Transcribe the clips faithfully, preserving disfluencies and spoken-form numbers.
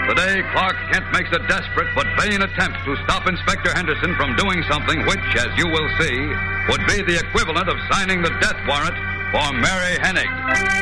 Today, Clark Kent makes a desperate but vain attempt to stop Inspector Henderson from doing something which, as you will see, would be the equivalent of signing the death warrant for Mary Hennig.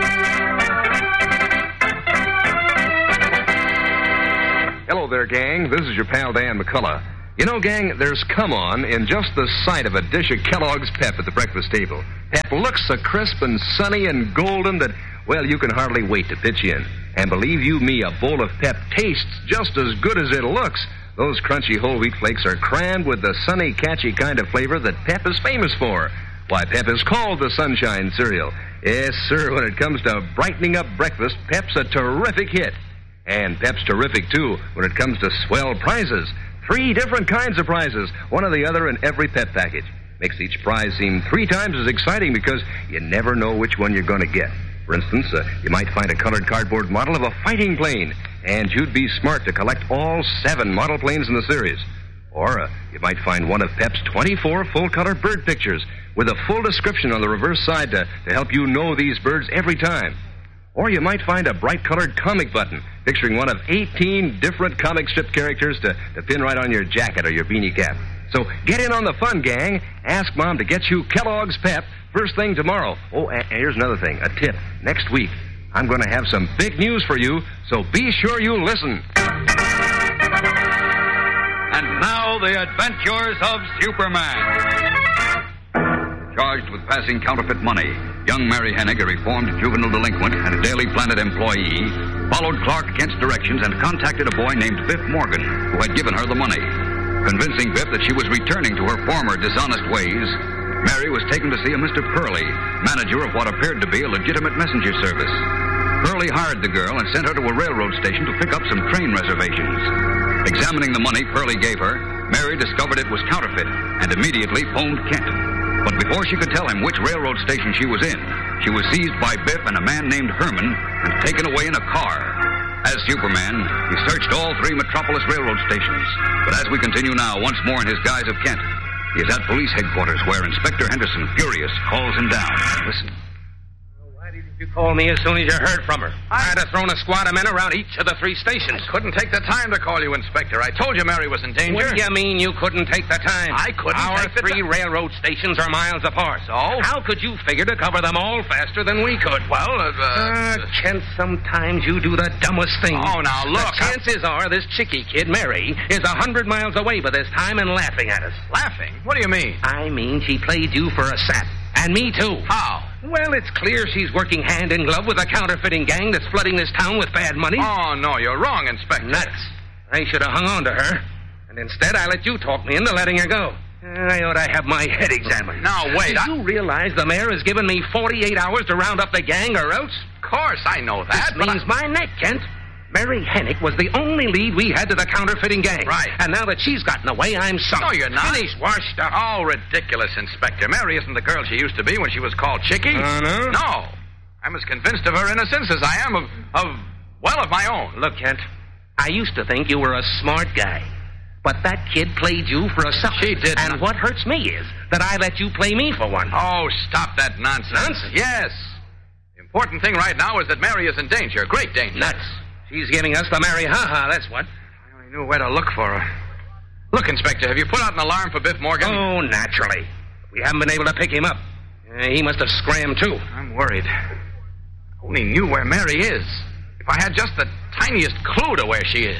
Hello there, gang. This is your pal Dan McCullough. You know, gang, there's come on in just the sight of a dish of Kellogg's Pep at the breakfast table. Pep looks so crisp and sunny and golden that, well, you can hardly wait to pitch in. And believe you me, a bowl of Pep tastes just as good as it looks. Those crunchy whole wheat flakes are crammed with the sunny, catchy kind of flavor that Pep is famous for. Why, Pep is called the Sunshine Cereal. Yes, sir, when it comes to brightening up breakfast, Pep's a terrific hit. And Pep's terrific, too, when it comes to swell prizes. Three different kinds of prizes, one or the other in every Pep package. Makes each prize seem three times as exciting because you never know which one you're going to get. For instance, uh, you might find a colored cardboard model of a fighting plane, and you'd be smart to collect all seven model planes in the series. Or uh, you might find one of Pep's twenty-four full-color bird pictures with a full description on the reverse side to, to help you know these birds every time. Or you might find a bright-colored comic button picturing one of eighteen different comic strip characters to, to pin right on your jacket or your beanie cap. So get in on the fun, gang. Ask Mom to get you Kellogg's Pep first thing tomorrow. Oh, and here's another thing, a tip. Next week, I'm going to have some big news for you, so be sure you listen. And now, the adventures of Superman. Charged with passing counterfeit money, young Mary Hennig, a reformed juvenile delinquent and a Daily Planet employee, followed Clark Kent's directions and contacted a boy named Biff Morgan, who had given her the money. Convincing Biff that she was returning to her former dishonest ways, Mary was taken to see a Mister Purley, manager of what appeared to be a legitimate messenger service. Purley hired the girl and sent her to a railroad station to pick up some train reservations. Examining the money Purley gave her, Mary discovered it was counterfeit and immediately phoned Kent. But before she could tell him which railroad station she was in, she was seized by Biff and a man named Herman and taken away in a car. As Superman, he searched all three Metropolis railroad stations. But as we continue now, once more in his guise of Kent, he is at police headquarters where Inspector Henderson, furious, calls him down. Listen. Why didn't you call me as soon as you heard from her? I had to thrown a squad of men around each of the three stations. I couldn't take the time to call you, Inspector. I told you Mary was in danger. What do you mean you couldn't take the time? I couldn't Our take the three time. railroad stations are miles apart. So? How could you figure to cover them all faster than we could? Well, uh... Uh, Kent, sometimes you do the dumbest thing. Oh, now, look. The chances are this chickie kid, Mary, is a hundred miles away by this time and laughing at us. Laughing? What do you mean? I mean she played you for a sap. And me, too. How? Well, it's clear she's working hand in glove with a counterfeiting gang that's flooding this town with bad money. Oh, no, you're wrong, Inspector. Nuts. I should have hung on to her. And instead, I let you talk me into letting her go. I ought to have my head examined. Now, wait. Do I... you realize the mayor has given me forty-eight hours to round up the gang or else? Of course, I know that. This but means I... my neck, Kent. Mary Hennig was the only lead we had to the counterfeiting gang. Right. And now that she's gotten away, I'm sunk. No, you're not. Finished, washed up. Oh, ridiculous, Inspector. Mary isn't the girl she used to be when she was called Chickie. Uh, no? No. I'm as convinced of her innocence as I am of, of, well, of my own. Look, Kent, I used to think you were a smart guy. But that kid played you for a sucker. She did. And what hurts me is that I let you play me for one. Oh, stop that nonsense. Nonsense? Yes. The important thing right now is that Mary is in danger, great danger. Nuts. She's giving us the Mary ha-ha, that's what. I only knew where to look for her. Look, Inspector, have you put out an alarm for Biff Morgan? Oh, naturally. We haven't been able to pick him up. Uh, he must have scrammed, too. I'm worried. I only knew where Mary is. If I had just the tiniest clue to where she is.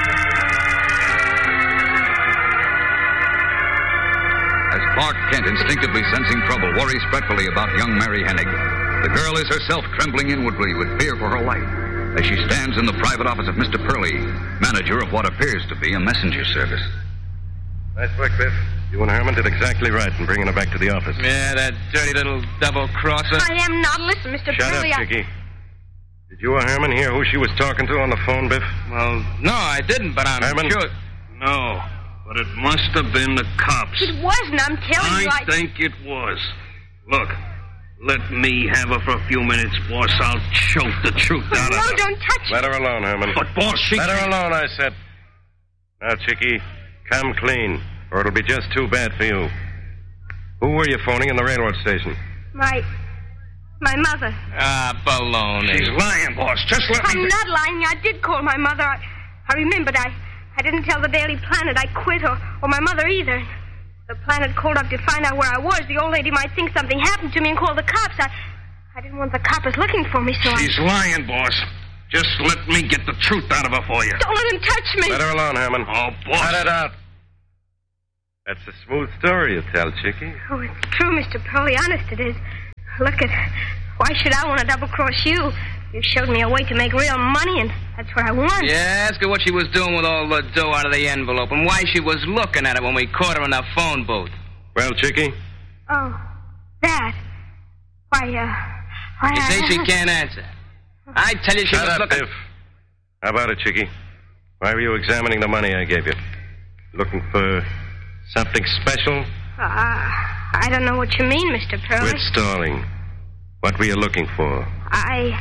As Clark Kent, instinctively sensing trouble, worries fretfully about young Mary Hennig, the girl is herself trembling inwardly with fear for her life as she stands in the private office of Mister Purley, manager of what appears to be a messenger service. Nice work, Biff. You and Herman did exactly right in bringing her back to the office. Yeah, that dirty little double-crosser. I am not. Listen, Mister Shut Purley, up, I... Chickie. Did you or Herman hear who she was talking to on the phone, Biff? Well, no, I didn't, but I'm Herman? sure... No, but it must have been the cops. It wasn't. I'm telling I you, I... think it was. Look, let me have her for a few minutes, boss. I'll choke the truth out No, of her. don't touch Let her alone, Herman. But, boss, she... Let her alone, I said. Now, Chickie, come clean, or it'll be just too bad for you. Who were you phoning in the railroad station? My... my mother. Ah, baloney. She's lying, boss. Just let I'm me... not lying. I did call my mother. I... I remembered I, I didn't tell the Daily Planet I quit, or, or my mother either. The Planet called up to find out where I was. The old lady might think something happened to me and call the cops. I, I didn't want the coppers looking for me, so She's I... lying, boss. Just let me get the truth out of her for you. Don't let him touch me. Let her alone, Herman. Oh, boss. Cut it out. That's a smooth story you tell, Chickie. Oh, it's true, Mister Pearlie. Honest it is. Look at... Why should I want to double-cross you? You showed me a way to make real money, and that's what I want. Yeah, ask her what she was doing with all the dough out of the envelope and why she was looking at it when we caught her in the phone booth. Well, Chickie? Oh, that. Why, uh... Why, You say I... she can't answer. I tell you she Shut was up, looking... Biff. How about it, Chickie? Why were you examining the money I gave you? Looking for something special? Uh, I don't know what you mean, Mister Pearlie. Quit stalling. What were you looking for? I...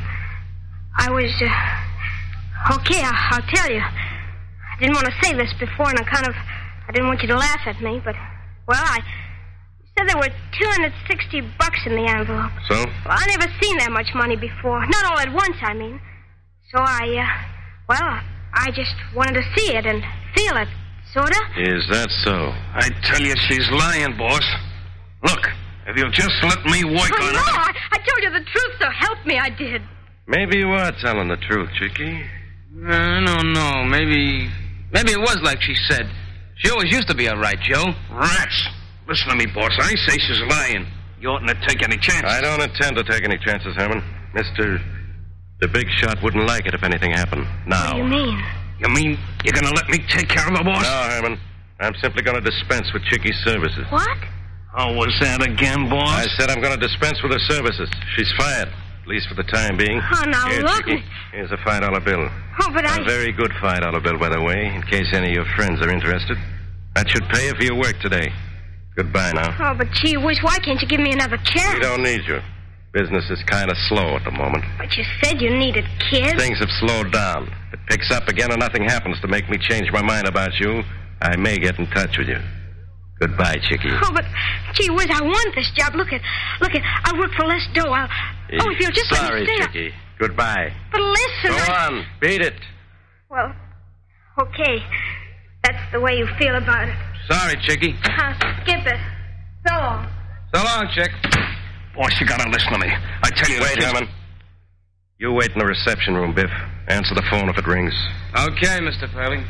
I was, uh... Okay, I, I'll tell you. I didn't want to say this before on account of... I didn't want you to laugh at me, but... Well, I... said there were two hundred sixty bucks in the envelope. So? Well, I never seen that much money before. Not all at once, I mean. So I, uh... Well, I just wanted to see it and feel it, sorta. Is that so? I tell you, she's lying, boss. Look, if you'll just let me work Oh, on no, it... I, I told you the truth, so help me, I did. Maybe you are telling the truth, Chickie. I don't know. Maybe... Maybe it was like she said. She always used to be all right, Joe. Rats! Listen to me, boss. I say she's lying. You oughtn't to take any chances. I don't intend to take any chances, Herman. Mister... The big shot wouldn't like it if anything happened. Now. What do you mean? You mean you're going to let me take care of her, boss? No, Herman. I'm simply going to dispense with Chickie's services. What? How was that again, boss? I said I'm going to dispense with her services. She's fired, at least for the time being. Oh, now Here, look. Chickie. Here's a five dollar bill. Oh, but I... A very good five dollar bill, by the way, in case any of your friends are interested. That should pay you for your work today. Goodbye now. Oh, but gee whiz, why can't you give me another chance? We don't need you. Business is kind of slow at the moment. But you said you needed kids. Things have slowed down. If it picks up again and nothing happens to make me change my mind about you, I may get in touch with you. Goodbye, Chickie. Oh, but gee whiz, I want this job. Look at, look at, I'll work for less dough. I'll... Oh, if you'll just Sorry, let me stay. Chickie. Goodbye. But listen, Go I... on. Beat it. Well, okay. That's the way you feel about it. Sorry, Chickie. I'll skip it. So long. So long, Chick. Boss, you got to listen to me. I tell you... Wait, this- Herman. You wait in the reception room, Biff. Answer the phone if it rings. Okay, Mister Pearlie.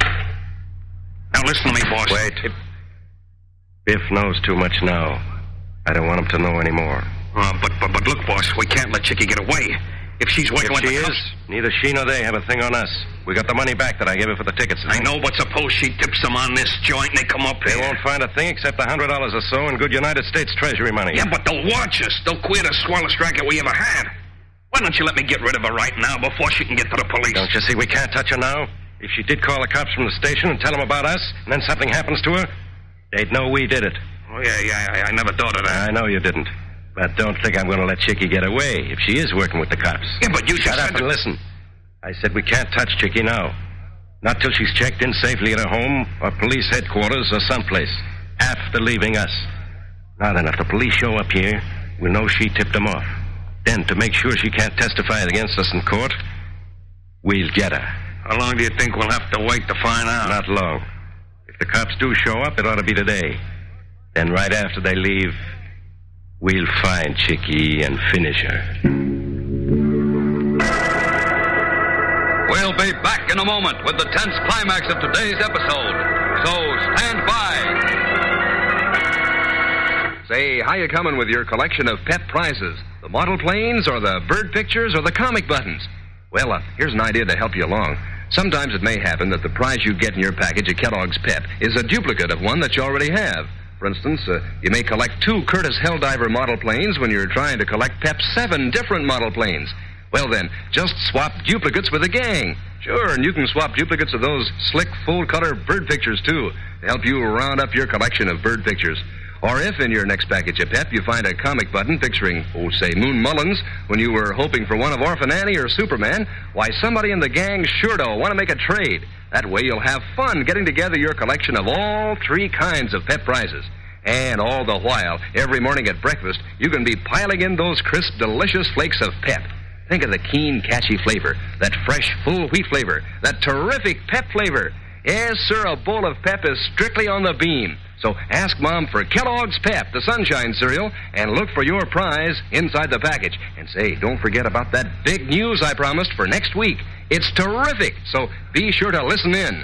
Now listen to me, boss. Wait. Biff knows too much now. I don't want him to know any more. Uh, but, but, but look, boss, we can't let Chickie get away. If she's working If with she the is, cops... neither she nor they have a thing on us. We got the money back that I gave her for the tickets. I know, but suppose she tips them on this joint and they come up They here. won't find a thing except a hundred dollars or so in good United States Treasury money. Yeah, but they'll watch us. They'll queer the swellest racket we ever had. Why don't you let me get rid of her right now before she can get to the police? Don't you see we can't touch her now? If she did call the cops from the station and tell them about us, and then something happens to her, they'd know we did it. Oh, yeah, yeah, I, I never thought of that. I know you didn't. But don't think I'm going to let Chickie get away if she is working with the cops. Yeah, but you Shut just up said and that- listen. I said we can't touch Chickie now. Not till she's checked in safely at her home or police headquarters or someplace. After leaving us. Now then, if the police show up here, we'll know she tipped them off. Then, to make sure she can't testify against us in court, we'll get her. How long do you think we'll have to wait to find out? Not long. If the cops do show up, it ought to be today. Then right after they leave, we'll find Chickie and finish her. We'll be back in a moment with the tense climax of today's episode. So stand by. Say, how you coming with your collection of pet prizes? The model planes or the bird pictures or the comic buttons? Well, uh, here's an idea to help you along. Sometimes it may happen that the prize you get in your package of Kellogg's Pep is a duplicate of one that you already have. For instance, uh, you may collect two Curtis Helldiver model planes when you're trying to collect Pep's seven different model planes. Well, then, just swap duplicates with the gang. Sure, and you can swap duplicates of those slick, full-color bird pictures, too, to help you round up your collection of bird pictures. Or if in your next package of Pep you find a comic button picturing, oh, say, Moon Mullins, when you were hoping for one of Orphan Annie or Superman, why, somebody in the gang sure do want to make a trade. That way you'll have fun getting together your collection of all three kinds of Pep prizes. And all the while, every morning at breakfast, you can be piling in those crisp, delicious flakes of Pep. Think of the keen, catchy flavor, that fresh, full wheat flavor, that terrific pep flavor. Yes, sir, a bowl of pep is strictly on the beam. So ask Mom for Kellogg's Pep, the Sunshine cereal, and look for your prize inside the package. And say, don't forget about that big news I promised for next week. It's terrific, so be sure to listen in.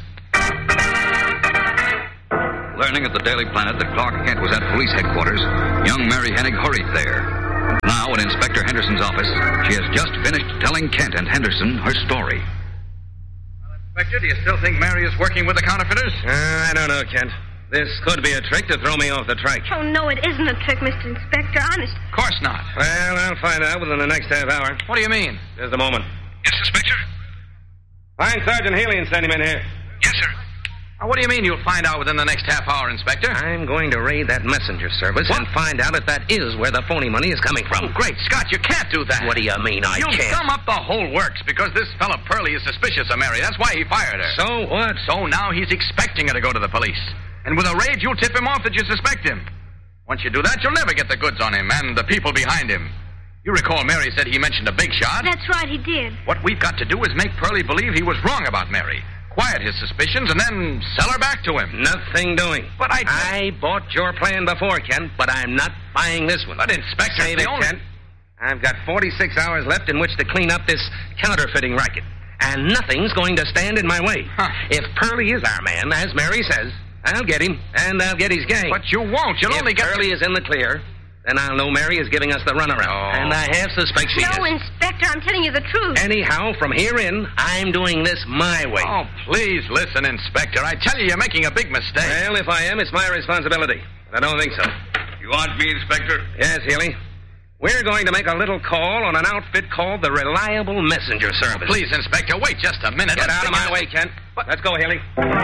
Learning at the Daily Planet that Clark Kent was at police headquarters, young Mary Hennig hurried there. Now, in Inspector Henderson's office, she has just finished telling Kent and Henderson her story. Well, Inspector, do you still think Mary is working with the counterfeiters? Uh, I don't know, Kent. This could be a trick to throw me off the track. Oh, no, it isn't a trick, Mister Inspector. Honest. Of course not. Well, I'll find out within the next half hour. What do you mean? Just a moment. Yes, Inspector? Find Sergeant Healy and send him in here. Yes, sir. Now, what do you mean you'll find out within the next half hour, Inspector? I'm going to raid that messenger service What? and find out if that is where the phony money is coming from. Oh, great Scott, you can't do that. What do you mean I You'll can't? gum up the whole works because this fellow Pearlie is suspicious of Mary. That's why he fired her. So what? So now he's expecting her to go to the police. And with a raid, you'll tip him off that you suspect him. Once you do that, you'll never get the goods on him and the people behind him. You recall Mary said he mentioned a big shot? That's right, he did. What we've got to do is make Pearlie believe he was wrong about Mary, quiet his suspicions, and then sell her back to him. Nothing doing. But I... I bought your plan before, Kent, but I'm not buying this one. But, Inspector, Save the it, only... Kent. I've got forty-six hours left in which to clean up this counterfeiting racket. And nothing's going to stand in my way. Huh. If Pearlie is our man, as Mary says, I'll get him, and I'll get his gang. But you won't. You'll if only get... Pearlie is in the clear, then I'll know Mary is giving us the runaround. Oh. And I have suspect she No, is. Inspector, I'm telling you the truth. Anyhow, from here in, I'm doing this my way. Oh, please listen, Inspector. I tell you, you're making a big mistake. Well, if I am, it's my responsibility. But I don't think so. You want me, Inspector? Yes, Healy. We're going to make a little call on an outfit called the Reliable Messenger Service. Please, Inspector, wait just a minute. Get Let's out of my begin- way, Kent. What? Let's go, Healy.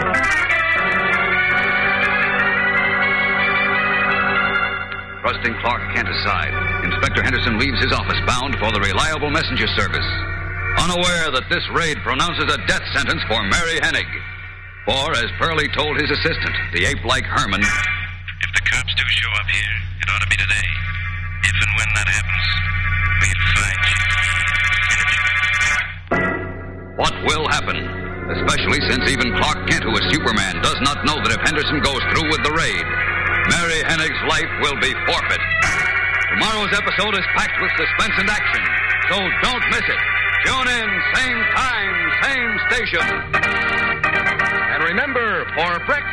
Thrusting Clark Kent aside, Inspector Henderson leaves his office bound for the Reliable Messenger Service, unaware that this raid pronounces a death sentence for Mary Hennig. For, as Pearlie told his assistant, the ape-like Herman, if the cops do show up here, it ought to be today. If and when that happens, we'll find you. what will happen? Especially since even Clark Kent, who is Superman, does not know that if Henderson goes through with the raid, Mary Hennig's life will be forfeit. Tomorrow's episode is packed with suspense and action, so don't miss it. Tune in, same time, same station. And remember, for breakfast,